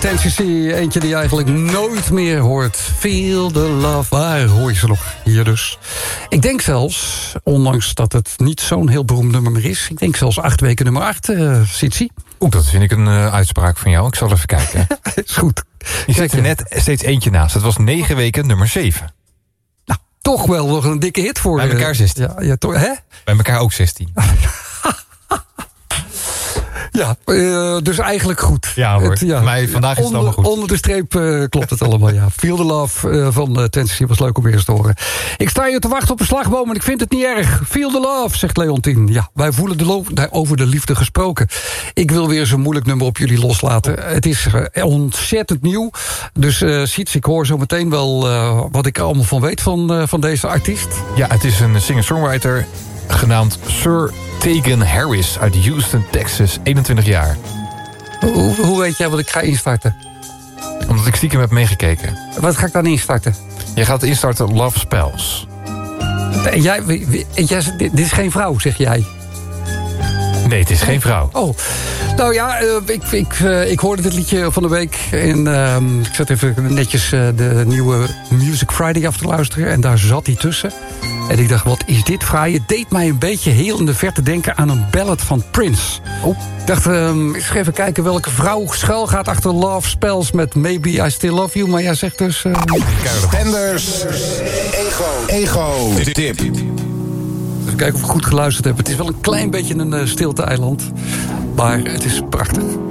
10cc, eentje die je eigenlijk nooit meer hoort. Feel the love, waar hoor je ze nog? Hier dus. Ik denk zelfs, ondanks dat het niet zo'n heel beroemd nummer meer is... ik denk zelfs 8 weken nummer 8, Sitsi. Dat vind ik een uitspraak van jou. Ik zal even kijken. Is goed. Je zet er net steeds eentje naast. Het was 9 weken nummer 7. Nou, toch wel nog een dikke hit voor... Bij elkaar 16. Ja, hè? Bij elkaar ook 16. Ja, dus eigenlijk goed. Ja hoor, maar vandaag is het allemaal goed. Onder de streep klopt het allemaal, ja. Feel the Love van 10cc was leuk om weer eens te horen. Ik sta hier te wachten op een slagboom en ik vind het niet erg. Feel the Love, zegt Leontien. Ja, wij voelen over de liefde gesproken. Ik wil weer eens een moeilijk nummer op jullie loslaten. Het is ontzettend nieuw. Dus Siets, ik hoor zo meteen wel wat ik er allemaal van weet van deze artiest. Ja, het is een singer-songwriter genaamd Sir Tegan Harris uit Houston, Texas, 21 jaar. Hoe weet jij wat ik ga instarten? Omdat ik stiekem heb meegekeken. Wat ga ik dan instarten? Je gaat instarten Love Spells. Dit is geen vrouw, zeg jij? Nee, het is geen vrouw. Oh, nou ja, ik hoorde dit liedje van de week. En ik zat even netjes de nieuwe Music Friday af te luisteren. En daar zat hij tussen. En ik dacht, wat is dit fraai? Het deed mij een beetje heel in de verte denken aan een ballad van Prince. Oh. Ik dacht, ik ga even kijken welke vrouw schuil gaat achter Love Spells met Maybe I Still Love You. Maar jij zegt dus... Stenders. Ego. Tip. Even kijken of ik goed geluisterd heb. Het is wel een klein beetje een stilte-eiland. Maar het is prachtig.